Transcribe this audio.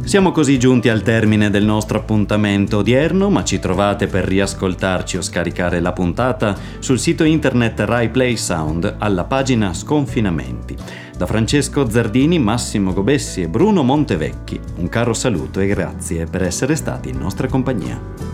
Siamo così giunti al termine del nostro appuntamento odierno, ma ci trovate per riascoltarci o scaricare la puntata sul sito internet Rai Play Sound alla pagina Sconfinamenti. Da Francesco Zardini, Massimo Gobessi e Bruno Montevecchi, un caro saluto e grazie per essere stati in nostra compagnia.